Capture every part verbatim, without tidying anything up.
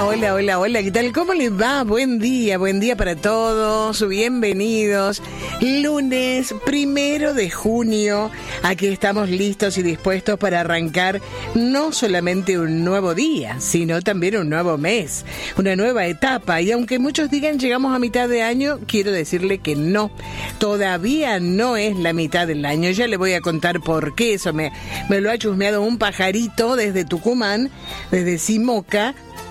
hola, hola, hola, ¿qué tal? ¿Cómo les va? Buen día, buen día para todos, bienvenidos. Lunes primero de junio, aquí estamos listos y dispuestos para arrancar no solamente un nuevo día, sino también un nuevo mes, una nueva etapa. Y aunque muchos digan llegamos a mitad de año, quiero decirle que no, todavía no es la mitad del año. Ya le voy a contar por qué, eso me, me lo ha chusmeado un pajarito desde Tucumán, desde Simoca.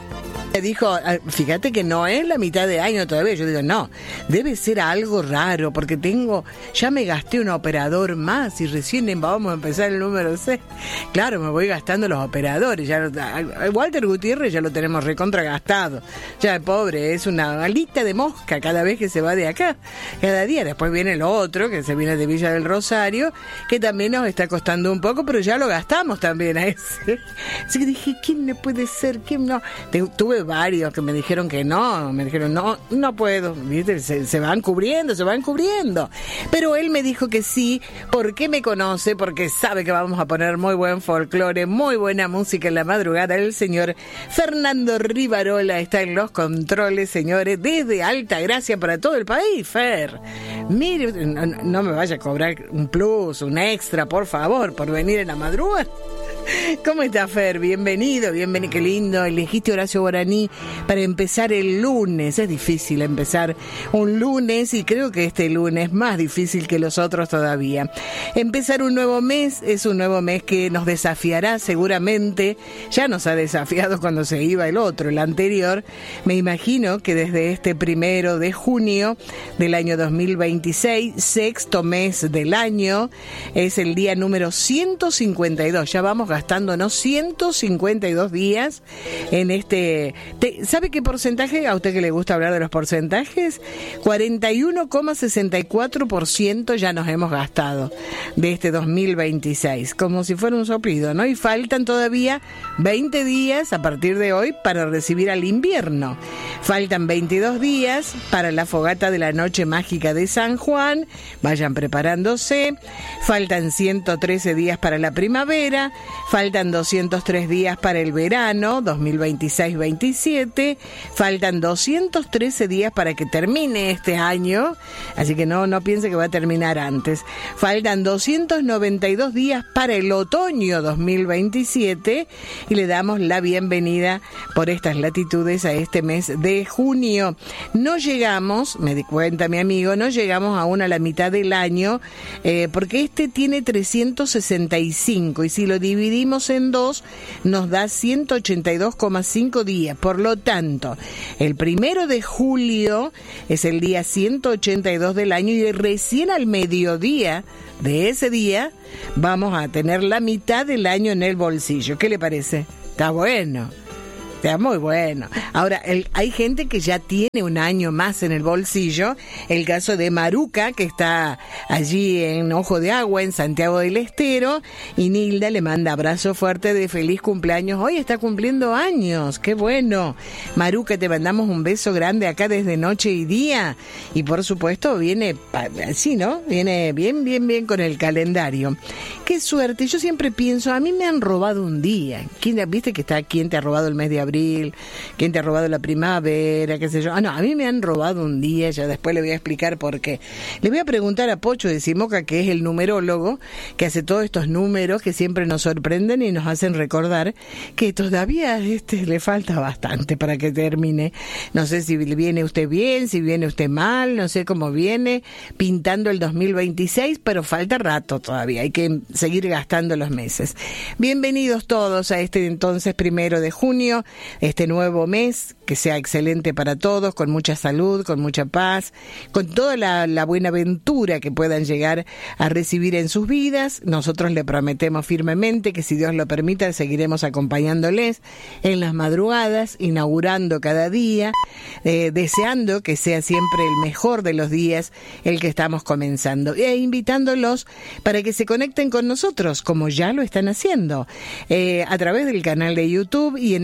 Dijo, fíjate que no es la mitad de año todavía. Yo digo, no, debe ser algo raro, porque tengo, ya me gasté un operador más y recién vamos a empezar el número seis. Claro, me voy gastando los operadores. Ya, Walter Gutiérrez ya lo tenemos recontra gastado. Ya, pobre, es una alita de mosca cada vez que se va de acá, cada día. Después viene el otro, que se viene de Villa del Rosario, que también nos está costando un poco, pero ya lo gastamos también a ese. Así que dije, ¿quién no puede ser? ¿Quién no? Tuve varios que me dijeron que no, me dijeron no, no puedo, ¿viste? Se, se van cubriendo, se van cubriendo, pero él me dijo que sí, porque me conoce, porque sabe que vamos a poner muy buen folclore, muy buena música en la madrugada. El señor Fernando Rivarola está en los controles, señores, desde Altagracia para todo el país. Fer, mire, no, no me vaya a cobrar un plus, un extra, por favor, por venir en la madrugada. ¿Cómo está, Fer? Bienvenido, bienvenido, qué lindo. Elegiste Horacio Guaraní para empezar el lunes. Es difícil empezar un lunes y creo que este lunes es más difícil que los otros todavía. Empezar un nuevo mes es un nuevo mes que nos desafiará seguramente. Ya nos ha desafiado cuando se iba el otro, el anterior. Me imagino que desde este primero de junio del año dos mil veintiséis, sexto mes del año, es el día número ciento cincuenta y dos. Ya vamos gastándonos ciento cincuenta y dos días en este... Te, ¿Sabe qué porcentaje? A usted que le gusta hablar de los porcentajes, cuarenta y uno coma sesenta y cuatro por ciento ya nos hemos gastado de este dos mil veintiséis, como si fuera un soplido, ¿no? Y faltan todavía veinte días a partir de hoy para recibir al invierno. Faltan veintidós días para la fogata de la noche mágica de San Juan, vayan preparándose. Faltan ciento trece días para la primavera. Faltan doscientos tres días para el verano dos mil veintiséis veintisiete. Faltan doscientos trece días para que termine este año, así que no, no piense que va a terminar antes. Faltan doscientos noventa y dos días para el otoño dos mil veintisiete y le damos la bienvenida por estas latitudes a este mes de junio. No llegamos, me di cuenta mi amigo, no llegamos aún a la mitad del año, eh, porque este tiene trescientos sesenta y cinco y si lo dividimos en dos nos da ciento ochenta y dos coma cinco días. Por lo tanto, el primero de julio es el día ciento ochenta y dos del año y recién al mediodía de ese día vamos a tener la mitad del año en el bolsillo. ¿Qué le parece? Está bueno. Está muy bueno. Ahora, el, hay gente que ya tiene un año más en el bolsillo. El caso de Maruca, que está allí en Ojo de Agua, en Santiago del Estero. Y Nilda le manda abrazo fuerte de feliz cumpleaños. Hoy está cumpliendo años. ¡Qué bueno! Maruca, te mandamos un beso grande acá desde noche y día. Y por supuesto, viene así, ¿no? Viene bien, bien, bien con el calendario. ¡Qué suerte! Yo siempre pienso, a mí me han robado un día. ¿Quién, viste que está quién te ha robado el mes de abril? ¿Quién te ha robado la primavera? ¿Qué sé yo? Ah, no, a mí me han robado un día, ya después le voy a explicar por qué. Le voy a preguntar a Pocho de Simoca, que es el numerólogo, que hace todos estos números que siempre nos sorprenden y nos hacen recordar que todavía este le falta bastante para que termine. No sé si viene usted bien, si viene usted mal, no sé cómo viene pintando el dos mil veintiséis, pero falta rato todavía, hay que seguir gastando los meses. Bienvenidos todos a este entonces primero de junio, este nuevo mes, que sea excelente para todos, con mucha salud, con mucha paz, con toda la, la buena ventura que puedan llegar a recibir en sus vidas. Nosotros le prometemos firmemente que, si Dios lo permita, seguiremos acompañándoles en las madrugadas, inaugurando cada día, eh, deseando que sea siempre el mejor de los días el que estamos comenzando, e invitándolos para que se conecten con nosotros, como ya lo están haciendo, eh, a través del canal de YouTube y en el chat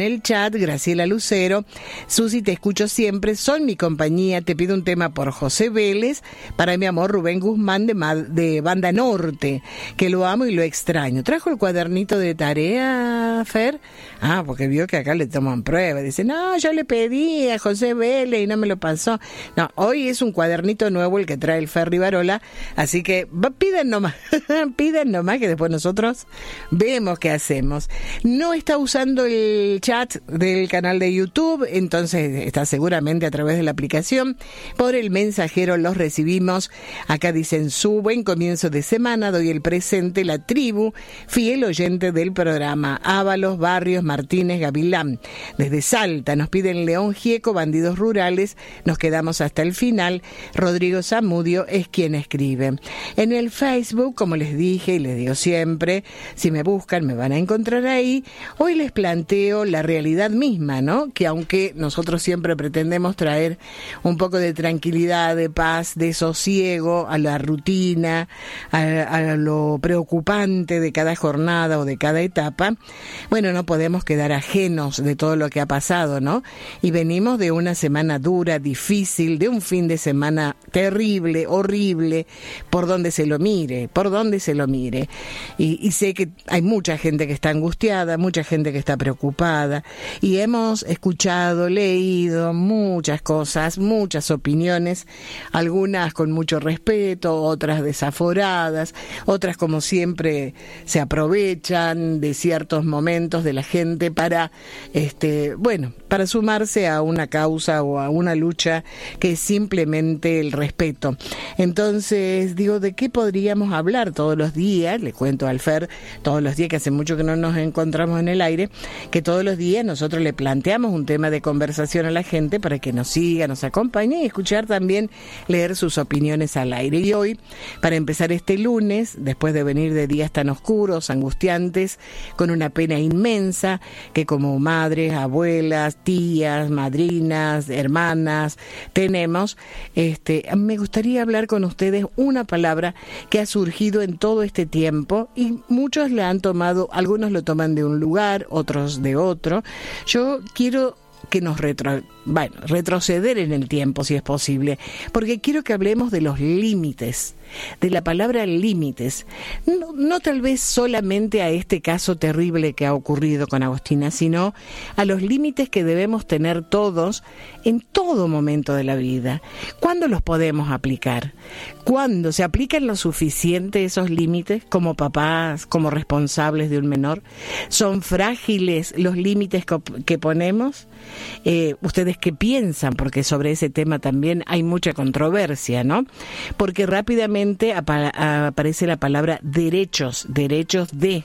chat, Graciela Lucero. Susi, te escucho siempre, son mi compañía. Te pido un tema por José Vélez, para mi amor Rubén Guzmán de, Ma- de Banda Norte, que lo amo y lo extraño. ¿Trajo el cuadernito de tarea, Fer? Ah, porque vio que acá le toman prueba. Dice, no, yo le pedí a José Vélez y no me lo pasó. No, hoy es un cuadernito nuevo el que trae el Fer Rivarola, así que va, piden nomás, piden nomás que después nosotros vemos qué hacemos. No está usando el chat del canal de YouTube, entonces está seguramente a través de la aplicación. Por el mensajero los recibimos. Acá dicen, su buen comienzo de semana, doy el presente, la tribu, fiel oyente del programa, Ábalos, Barrios, Martínez, Gavilán. Desde Salta nos piden León Gieco, Bandidos Rurales, nos quedamos hasta el final. Rodrigo Zamudio es quien escribe. En el Facebook, como les dije y les digo siempre, si me buscan me van a encontrar ahí. Hoy les planteo la realidad misma, ¿no? Que aunque nosotros siempre pretendemos traer un poco de tranquilidad, de paz, de sosiego a la rutina, a, a lo preocupante de cada jornada o de cada etapa, bueno, no podemos quedar ajenos de todo lo que ha pasado, ¿no? Y venimos de una semana dura, difícil, de un fin de semana terrible, horrible, por donde se lo mire, por donde se lo mire. Y, y sé que hay mucha gente que está angustiada, mucha gente que está preocupada, y hemos escuchado, leído muchas cosas, muchas opiniones, algunas con mucho respeto, otras desaforadas, otras como siempre se aprovechan de ciertos momentos de la gente para, este, bueno, para sumarse a una causa o a una lucha que es simplemente el respeto. Entonces, digo, ¿de qué podríamos hablar todos los días? Le cuento al Fer, todos los días, que hace mucho que no nos encontramos en el aire, que todos los días nosotros le planteamos un tema de conversación a la gente para que nos siga, nos acompañe y escuchar también, leer sus opiniones al aire. Y hoy, para empezar este lunes, después de venir de días tan oscuros, angustiantes, con una pena inmensa, que como madres, abuelas, tías, madrinas, hermanas, tenemos, este, me gustaría hablar con ustedes una palabra que ha surgido en todo este tiempo y muchos la han tomado, algunos lo toman de un lugar, otros de otro. Yo quiero que nos retro, bueno, retroceder en el tiempo si es posible, porque quiero que hablemos de los límites, de la palabra límites, no, no tal vez solamente a este caso terrible que ha ocurrido con Agostina, sino a los límites que debemos tener todos en todo momento de la vida. ¿Cuándo los podemos aplicar? ¿Cuándo se aplican lo suficiente esos límites como papás, como responsables de un menor? ¿Son frágiles los límites que, que ponemos? Eh, ¿Ustedes qué piensan? Porque sobre ese tema también hay mucha controversia, ¿no? Porque rápidamente apa- aparece la palabra derechos, derechos de.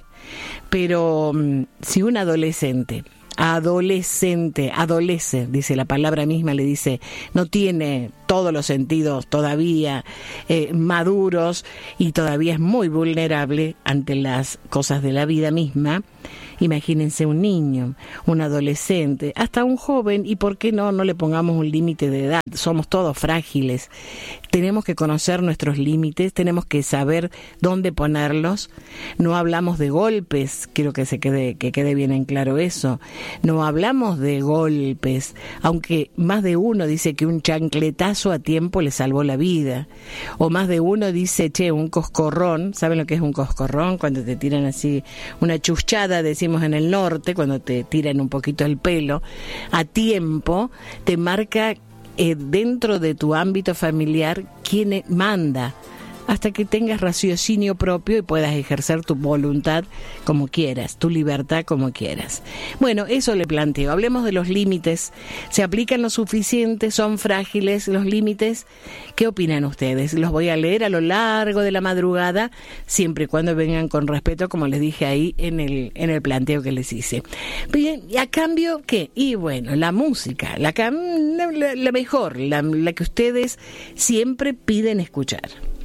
Pero um, si un adolescente, adolescente, adolece, dice la palabra misma, le dice, no tiene todos los sentidos todavía eh, maduros y todavía es muy vulnerable ante las cosas de la vida misma. Imagínense un niño, un adolescente, hasta un joven, y por qué no, no le pongamos un límite de edad. Somos todos frágiles, tenemos que conocer nuestros límites, tenemos que saber dónde ponerlos. No hablamos de golpes, quiero que se quede, que quede bien en claro eso. No hablamos de golpes, aunque más de uno dice que un chancletazo a tiempo le salvó la vida, o más de uno dice, che, un coscorrón. ¿Saben lo que es un coscorrón? Cuando te tiran así una chuchada, decimos en el norte, cuando te tiran un poquito el pelo a tiempo, te marca eh, dentro de tu ámbito familiar quién manda, hasta que tengas raciocinio propio y puedas ejercer tu voluntad como quieras, tu libertad como quieras. Bueno, eso le planteo. Hablemos de los límites. ¿Se aplican lo suficiente? ¿Son frágiles los límites? ¿Qué opinan ustedes? Los voy a leer a lo largo de la madrugada, siempre y cuando vengan con respeto, como les dije ahí en el, en el planteo que les hice. Bien, ¿y a cambio qué? Y bueno, la música, la, la, la mejor, la, la que ustedes siempre piden escuchar.